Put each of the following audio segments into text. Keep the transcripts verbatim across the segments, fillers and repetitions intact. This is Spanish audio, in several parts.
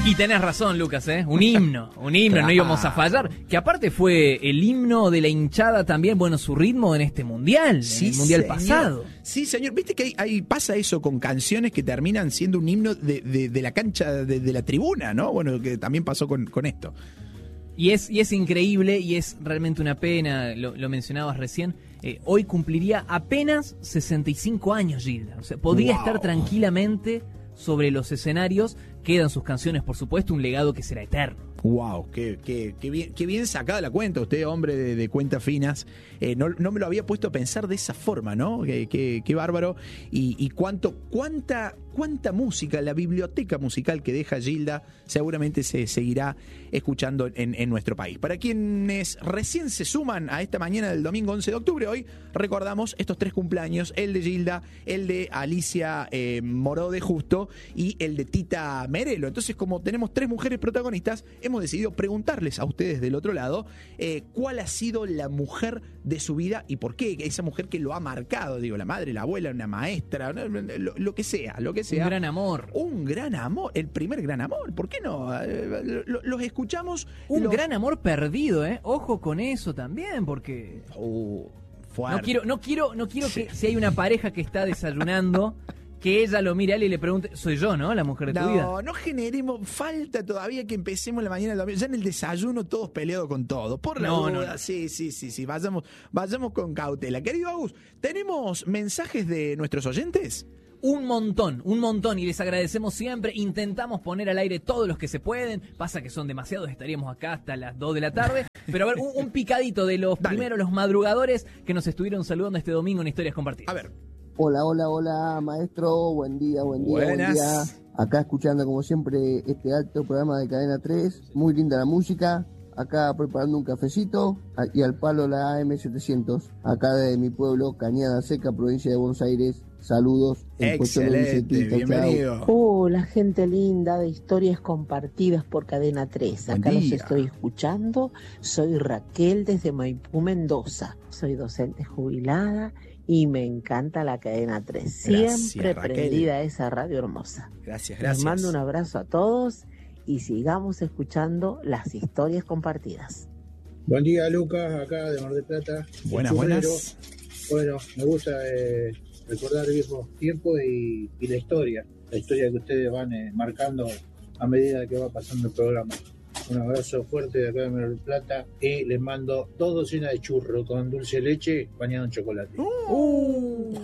Y tenés razón, Lucas, ¿eh? Un himno, un himno, claro. No íbamos a fallar. Que aparte fue el himno de la hinchada también, bueno, su ritmo en este mundial, sí, en el mundial señor. pasado. Sí, señor. Viste que hay, hay, pasa eso con canciones que terminan siendo un himno de, de, de la cancha, de, de la tribuna, ¿no? Bueno, que también pasó con, con esto. Y es, y es increíble y es realmente una pena, lo, lo mencionabas recién. Eh, hoy cumpliría apenas sesenta y cinco años, Gilda. O sea, podría wow. estar tranquilamente sobre los escenarios. Quedan sus canciones, por supuesto, un legado que será eterno. Wow, qué, qué, qué, bien, qué bien sacada la cuenta usted, hombre de, de cuentas finas. Eh, no, no me lo había puesto a pensar de esa forma, ¿no? Qué, qué, qué bárbaro. Y, y cuánto, cuánta, cuánta música, la biblioteca musical que deja Gilda, seguramente se seguirá escuchando en, en nuestro país. Para quienes recién se suman a esta mañana del domingo once de octubre, hoy recordamos estos tres cumpleaños, el de Gilda, el de Alicia eh, Moró de Justo y el de Tita Merelo. Entonces, como tenemos tres mujeres protagonistas, hemos decidido preguntarles a ustedes del otro lado eh, cuál ha sido la mujer de su vida y por qué, esa mujer que lo ha marcado, digo, la madre, la abuela, una maestra, lo, lo que sea, lo que sea. Un gran amor. Un gran amor, el primer gran amor, ¿por qué no? Eh, los escuchamos. Un los... gran amor perdido, ¿eh? Ojo con eso también, porque... Uh, no quiero, no quiero, no quiero sí. que si hay una pareja que está desayunando... que ella lo mire a él y le pregunte, soy yo, ¿no? La mujer de no, tu vida. No, no generemos, falta todavía que empecemos la mañana del domingo. Ya en el desayuno todos peleados con todo. Por la no, duda, no, no. sí, sí, sí, sí, vayamos, vayamos con cautela. Querido Agus, ¿tenemos mensajes de nuestros oyentes? Un montón, un montón, y les agradecemos siempre. Intentamos poner al aire todos los que se pueden. Pasa que son demasiados, estaríamos acá hasta las dos de la tarde. Pero a ver, un, un picadito de los Dale. primeros, los madrugadores que nos estuvieron saludando este domingo en Historias Compartidas. A ver. Hola, hola, hola, maestro. Buen día, buen día, Buenas. buen día. Acá escuchando, como siempre, este alto programa de Cadena tres. Muy linda la música. Acá preparando un cafecito y al palo la A M setecientos. Acá de mi pueblo, Cañada Seca, provincia de Buenos Aires. Saludos. Excelente, bienvenido. Hola, oh, la gente linda de Historias Compartidas por Cadena tres. Acá los estoy escuchando. Soy Raquel desde Maipú, Mendoza. Soy docente jubilada. Y me encanta la Cadena tres. Siempre gracias, prendida esa radio hermosa. Gracias, gracias. Les mando un abrazo a todos y sigamos escuchando las historias compartidas. Buen día, Lucas, acá de Mar del Plata. Buenas, buenas. Bueno, me gusta eh, recordar viejos tiempos y, y la historia. La historia que ustedes van eh, marcando a medida que va pasando el programa. Un abrazo fuerte de acá de Mar del Plata y les mando dos docenas de churros con dulce de leche bañado en chocolate. Uh, uh,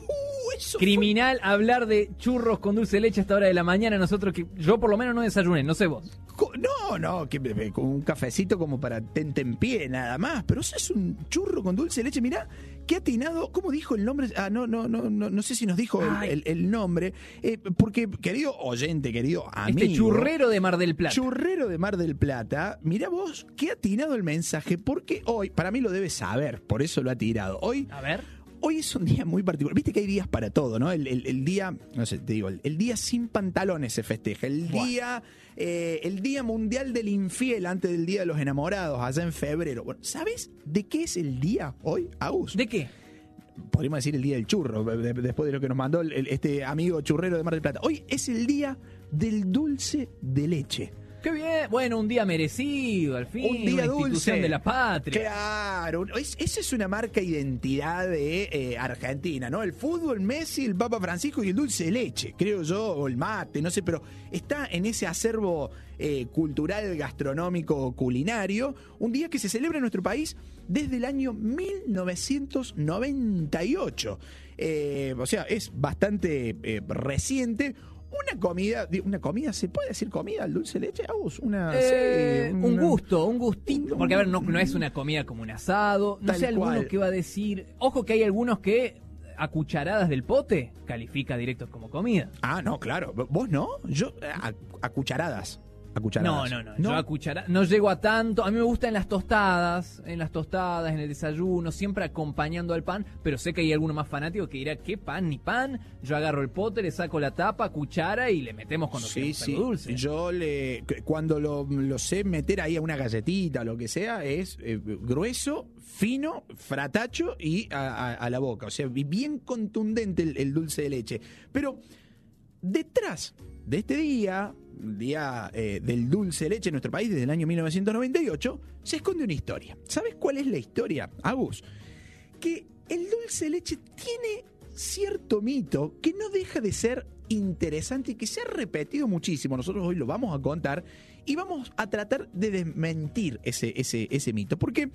eso Criminal fue... hablar de churros con dulce de leche a esta hora de la mañana. Nosotros que yo por lo menos no desayuné, no sé vos. No, no, que, con un cafecito como para tentempié nada más. Pero eso es un churro con dulce de leche. Mirá, qué atinado. ¿Cómo dijo el nombre? Ah, no, no, no, no, no sé si nos dijo el, el, el nombre. Eh, porque, querido oyente, querido amigo. Este churrero de Mar del Plata. Churrero de Mar del Plata. Mirá vos, qué atinado el mensaje. Porque hoy, para mí lo debes saber, por eso lo ha tirado. Hoy. A ver. Hoy es un día muy particular. Viste que hay días para todo, ¿no? El, el, el día, no sé, te digo, el, el día sin pantalones se festeja. El Buah. día, eh, el día mundial del infiel antes del día de los enamorados, allá en febrero. Bueno, ¿sabes de qué es el día hoy, Agus? ¿De qué? Podríamos decir el día del churro, después de lo que nos mandó el, este amigo churrero de Mar del Plata. Hoy es el día del dulce de leche. ¡Qué bien! Bueno, un día merecido, al fin. Un día una institución dulce de la patria. Claro, es, esa es una marca identidad de eh, Argentina, ¿no? El fútbol, Messi, el Papa Francisco y el dulce de leche, creo yo, o el mate, no sé, pero está en ese acervo eh, cultural, gastronómico, culinario, un día que se celebra en nuestro país desde el año mil novecientos noventa y ocho. Eh, o sea, es bastante eh, reciente. Una comida, una comida, ¿se puede decir comida el dulce de leche? Una, eh, sí, una, un gusto, un gustito. Porque, a ver, no, no es una comida como un asado. No sé alguno que va a decir. Ojo que hay algunos que a cucharadas del pote califica directo como comida. Ah, no, claro. ¿Vos no? Yo, a, a cucharadas. A cucharadas. No, no, no, no. Yo a cuchara... no llego a tanto. A mí me gusta en las tostadas, en las tostadas, en el desayuno, siempre acompañando al pan, pero sé que hay alguno más fanático que dirá, ¿qué pan ni pan? Yo agarro el pote, le saco la tapa, cuchara y le metemos cuando sí, queremos sí. algo dulce. Yo le cuando lo, lo sé meter ahí a una galletita o lo que sea, es eh, grueso, fino, fratacho y a, a, a la boca. O sea, bien contundente el, el dulce de leche. Pero detrás de este día, día eh, del dulce de leche en nuestro país desde el año mil novecientos noventa y ocho, se esconde una historia. ¿Sabes cuál es la historia, Agus? Que el dulce de leche tiene cierto mito que no deja de ser interesante y que se ha repetido muchísimo. Nosotros hoy lo vamos a contar y vamos a tratar de desmentir ese, ese, ese mito, porque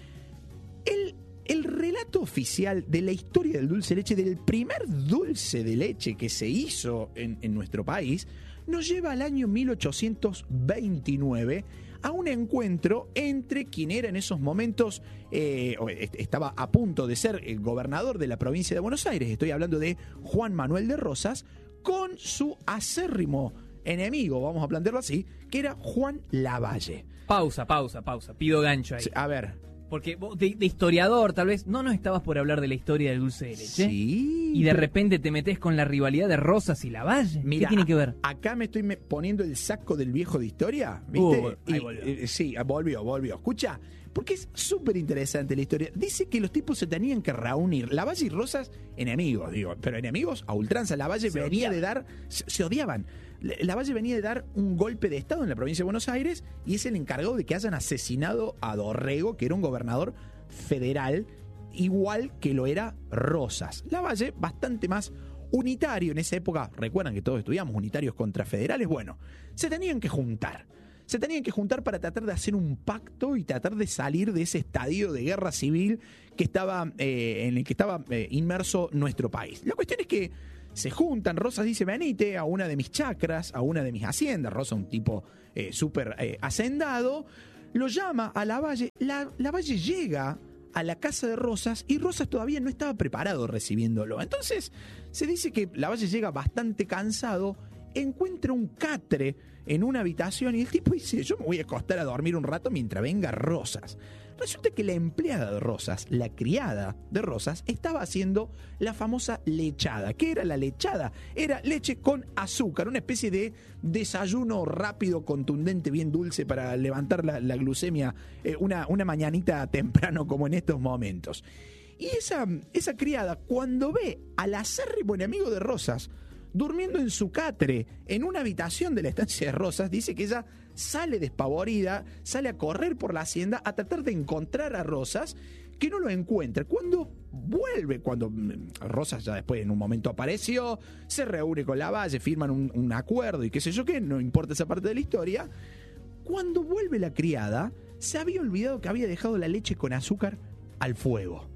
el, el relato oficial de la historia del dulce de leche, del primer dulce de leche que se hizo en, en nuestro país, nos lleva al año mil ochocientos veintinueve a un encuentro entre quien era en esos momentos, eh, estaba a punto de ser el gobernador de la provincia de Buenos Aires, estoy hablando de Juan Manuel de Rosas, con su acérrimo enemigo, vamos a plantearlo así, que era Juan Lavalle. Pausa, pausa, pausa, pido gancho ahí. A ver. Porque vos, de, de historiador, tal vez, no nos estabas por hablar de la historia del dulce de leche. Sí. Y de repente te metés con la rivalidad de Rosas y Lavalle. Mira, ¿qué tiene que ver? Acá me estoy me poniendo el saco del viejo de historia, ¿viste? Uh, ahí y, volvió. Eh, sí, volvió, volvió. Escucha, porque es súper interesante la historia. Dice que los tipos se tenían que reunir. Lavalle y Rosas, enemigos, digo, pero enemigos a ultranza. Lavalle Se venía odiaban. de dar, se, se odiaban. Lavalle venía de dar un golpe de estado en la provincia de Buenos Aires y es el encargado de que hayan asesinado a Dorrego, que era un gobernador federal, igual que lo era Rosas. Lavalle, bastante más unitario en esa época, recuerdan que todos estudiamos unitarios contra federales, bueno, se tenían que juntar. Se tenían que juntar para tratar de hacer un pacto y tratar de salir de ese estadio de guerra civil que estaba, eh, en el que estaba eh, inmerso nuestro país. La cuestión es que se juntan, Rosas dice, venite a una de mis chacras, a una de mis haciendas, Rosas un tipo eh, súper eh, hacendado, lo llama a Lavalle, la, Lavalle llega a la casa de Rosas y Rosas todavía no estaba preparado recibiéndolo. Entonces se dice que Lavalle llega bastante cansado, encuentra un catre en una habitación y el tipo dice, yo me voy a acostar a dormir un rato mientras venga Rosas. Resulta que la empleada de Rosas, la criada de Rosas, estaba haciendo la famosa lechada. ¿Qué era la lechada? Era leche con azúcar, una especie de desayuno rápido, contundente, bien dulce para levantar la, la glucemia eh, una, una mañanita temprano como en estos momentos. Y esa, esa criada, cuando ve al acérrimo enemigo de Rosas durmiendo en su catre en una habitación de la estancia de Rosas, dice que ella sale despavorida, sale a correr por la hacienda a tratar de encontrar a Rosas, que no lo encuentra. Cuando vuelve, cuando Rosas ya después en un momento apareció, se reúne con Lavalle, firman un, un acuerdo y qué sé yo qué, no importa esa parte de la historia, cuando vuelve la criada, se había olvidado que había dejado la leche con azúcar al fuego.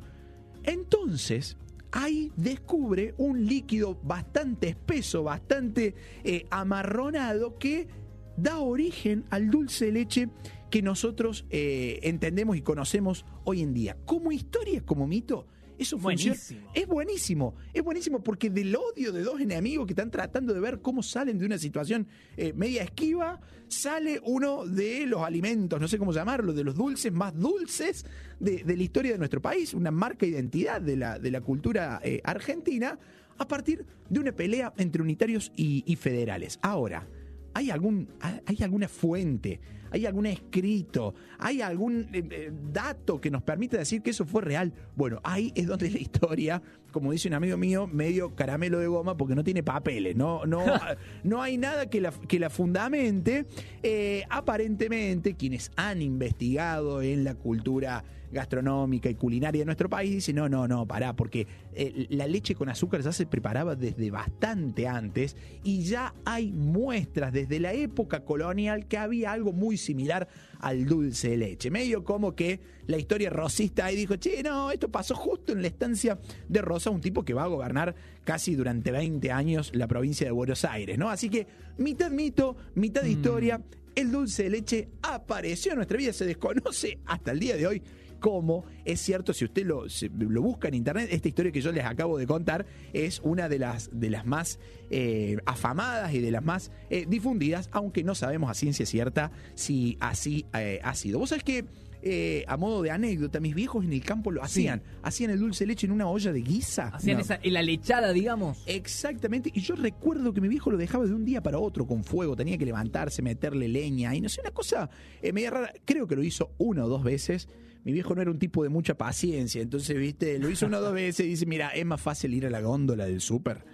Entonces ahí descubre un líquido bastante espeso, bastante eh, amarronado, que da origen al dulce de leche que nosotros eh, entendemos y conocemos hoy en día. Como historia, como mito, eso funciona. Buenísimo. Es buenísimo, es buenísimo porque del odio de dos enemigos que están tratando de ver cómo salen de una situación eh, media esquiva, sale uno de los alimentos, no sé cómo llamarlo, de los dulces más dulces de, de la historia de nuestro país, una marca de identidad de la, de la cultura eh, argentina, a partir de una pelea entre unitarios y, y federales. Ahora, ¿hay algún, hay alguna fuente, hay algún escrito, hay algún eh, dato que nos permita decir que eso fue real? Bueno, ahí es donde la historia, como dice un amigo mío, medio caramelo de goma porque no tiene papeles, no, no, no hay nada que la, que la fundamente. Eh, aparentemente, quienes han investigado en la cultura gastronómica y culinaria de nuestro país dicen, no, no, no, pará, porque eh, la leche con azúcar ya se preparaba desde bastante antes y ya hay muestras desde la época colonial que había algo muy similar al dulce de leche. Medio como que la historia rosista ahí dijo, che, no, esto pasó justo en la estancia de Rosa, un tipo que va a gobernar casi durante veinte años la provincia de Buenos Aires, ¿no? Así que mitad mito, mitad mm. historia, el dulce de leche apareció en nuestra vida, se desconoce hasta el día de hoy cómo. Es cierto, si usted lo, si lo busca en internet, esta historia que yo les acabo de contar es una de las, de las más eh, afamadas y de las más eh, difundidas, aunque no sabemos a ciencia cierta si así eh, ha sido. Vos sabés que, eh, a modo de anécdota, mis viejos en el campo lo hacían. Sí. Hacían el dulce de leche en una olla de guisa. Hacían no. esa, en la lechada, digamos. Exactamente. Y yo recuerdo que mi viejo lo dejaba de un día para otro con fuego. Tenía que levantarse, meterle leña y no sé, una cosa eh, media rara. Creo que lo hizo una o dos veces. Mi viejo no era un tipo de mucha paciencia, entonces, viste, lo hizo una o dos veces y dice, mira, es más fácil ir a la góndola del súper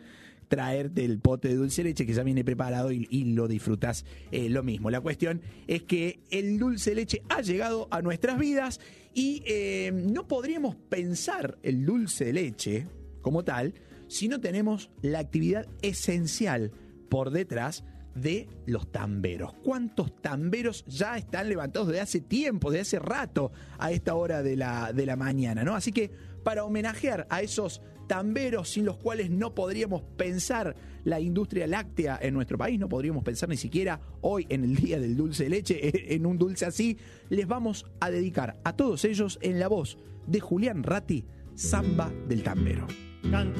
traerte el pote de dulce de leche que ya viene preparado y, y lo disfrutás eh, lo mismo. La cuestión es que el dulce de leche ha llegado a nuestras vidas y eh, no podríamos pensar el dulce de leche como tal si no tenemos la actividad esencial por detrás de los tamberos. ¿Cuántos tamberos ya están levantados desde hace tiempo, desde hace rato a esta hora de la, de la mañana, ¿no? Así que para homenajear a esos tamberos sin los cuales no podríamos pensar la industria láctea en nuestro país, no podríamos pensar ni siquiera hoy en el día del dulce de leche en un dulce así, les vamos a dedicar a todos ellos en la voz de Julián Ratti, Samba del Tambero.